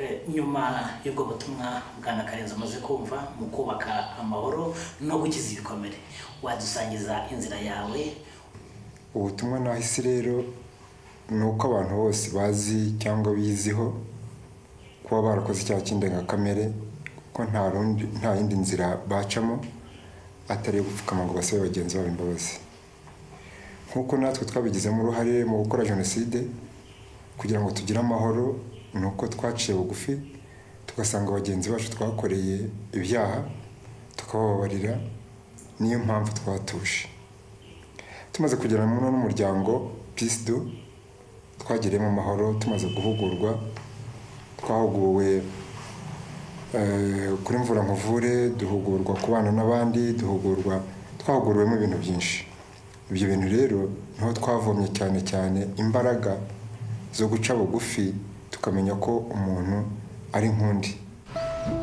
nyuma y'ubwo butumwa bwana Karenzi umaze kumva mu kubaka amahoro no gukiza ibikomere, wadusangiza inzira yawe? Ubutumwa nahise rero ni uko abantu bose bazi cyangwa biziho kuba barakoze icyaha cy'indengakamere, ko nta yindi nzira bacamo atari gupfukama ngo basabe bagenzi babo imbabazi. Nk'uko natwe twabigizemo uruhare mu gukora jenoside kugira ngo tugire amahoro, ni uko twaciye bugufi tugasanga bagenzi bacu twakoreye ibyaha tukababarira, niyo mpamvu twatuje. Tumaze kugera mu n'umuryango Peace Do twagiremo amahoro, tumaze guhugurwa, twahuguwe kuri Mvura Nkuvure, duhugurwa kubana n'abandi, twahuguriwemo ibintu byinshi. Ibyo bintu rero niho twavomye cyane imbaraga zo guca bugufi, tukamenya ko umuntu ari nk'undi.